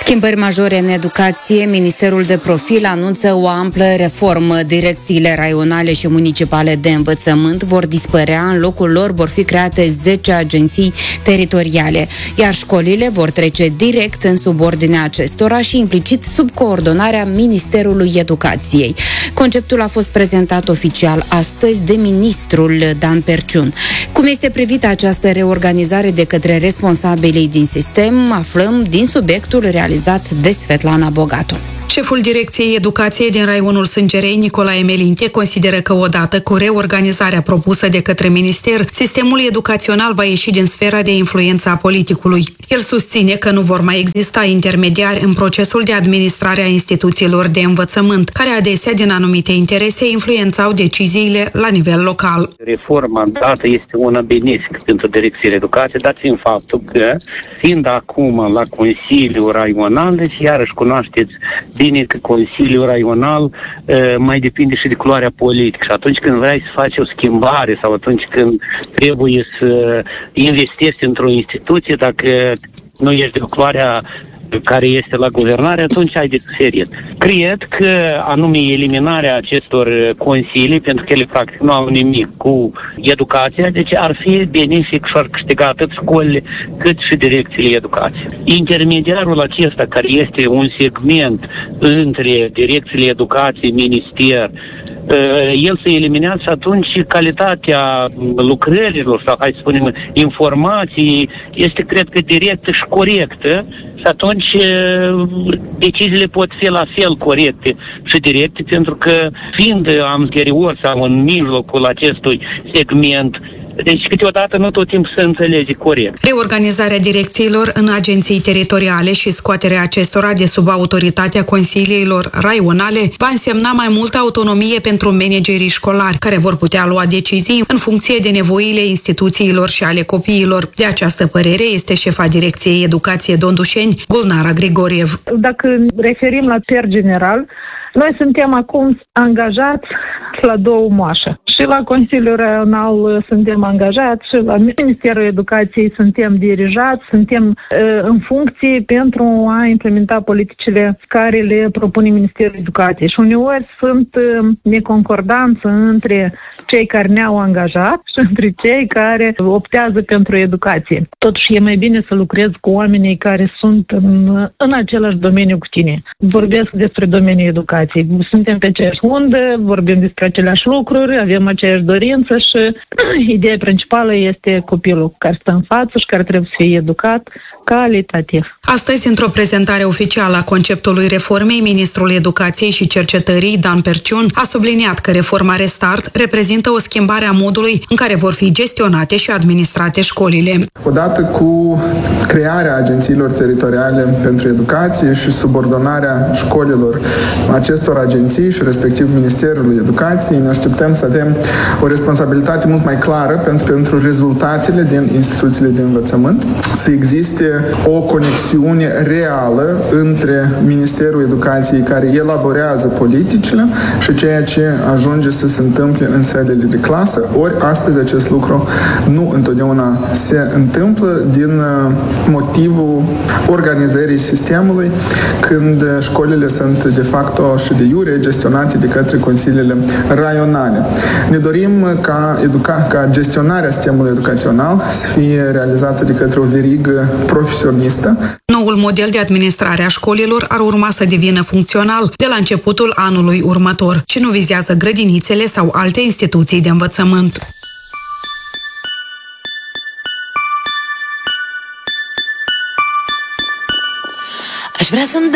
Schimbări majore în educație. Ministerul de Profil anunță o amplă reformă. Direcțiile raionale și municipale de învățământ vor dispărea. În locul lor vor fi create 10 agenții teritoriale, iar școlile vor trece direct în subordinea acestora și implicit sub coordonarea Ministerului Educației. Conceptul a fost prezentat oficial astăzi de ministrul Dan Perciun. Cum este privită această reorganizare de către responsabilii din sistem, aflăm din subiectul realizat de Svetlana Bogatu. Șeful Direcției Educației din raionul Sângerei, Nicolae Melinche, consideră că odată cu reorganizarea propusă de către minister, sistemul educațional va ieși din sfera de influență a politicului. El susține că nu vor mai exista intermediari în procesul de administrare a instituțiilor de învățământ, care adesea din anumite interese influențau deciziile la nivel local. Reforma dată este una benefică pentru Direcțiile Educației, dat fiind faptul că, fiind acum la Consiliul Raional, deci iarăși cunoașteți bine că Consiliul Raional mai depinde și de culoarea politică și atunci când vrei să faci o schimbare sau atunci când trebuie să investești într-o instituție, dacă nu ești de culoarea care este la guvernare, atunci ai de suferit. Cred că anume eliminarea acestor consilii, pentru că ele practic nu au nimic cu educația, deci ar fi benefic și ar câștiga atât școlile cât și direcțiile educației. Intermediarul acesta, care este un segment între direcțiile educației, minister, el se eliminează și atunci calitatea lucrărilor sau, hai să spunem, informații este, cred că, directă și corectă și atunci deciziile pot fi la fel corecte și directe, pentru că fiind anterior sau în mijlocul acestui segment, deci câteodată nu tot timpul se înțelege corect. Reorganizarea direcțiilor în agenții teritoriale și scoaterea acestora de sub autoritatea consiliilor raionale va însemna mai multă autonomie pentru managerii școlari, care vor putea lua decizii în funcție de nevoile instituțiilor și ale copiilor. De această părere este șefa Direcției Educație Dondușeni, Gulnara Grigoriev. Dacă referim la per general, noi suntem acum angajați la două moașe. Și la Consiliul Raional suntem angajați, și la Ministerul Educației suntem dirijați, suntem în funcție pentru a implementa politicile care le propune Ministerul Educației. Și uneori sunt neconcordanță între cei care ne-au angajat și între cei care optează pentru educație. Totuși e mai bine să lucrezi cu oamenii care sunt în același domeniu cu tine. Vorbesc despre domeniul educației. Suntem pe aceeași undă, vorbim despre aceleași lucruri, avem aceeași dorință și ideea principală este copilul care stă în față și care trebuie să fie educat calitativ. Astăzi, într-o prezentare oficială a conceptului reformei, ministrul Educației și Cercetării, Dan Perciun, a subliniat că reforma Restart reprezintă o schimbare a modului în care vor fi gestionate și administrate școlile. Odată cu crearea agențiilor teritoriale pentru educație și subordonarea școlilor acestor agenții și respectiv Ministerului Educației, ne așteptăm să avem o responsabilitate mult mai clară pentru rezultatele din instituțiile de învățământ, să existe o conexiune reală între Ministerul Educației, care elaborează politicile, și ceea ce ajunge să se întâmple în sălile de clasă. Ori astăzi acest lucru nu întotdeauna se întâmplă din motivul organizării sistemului, când școlile sunt de facto și de iure gestionate de către consiliile raionale. Ne dorim ca gestionarea sistemului educațional să fie realizată de către o verigă profesionistă. Noul model de administrare a școlilor ar urma să devină funcțional de la începutul anului următor și nu vizează grădinițele sau alte instituții de învățământ. Aș vrea să-mi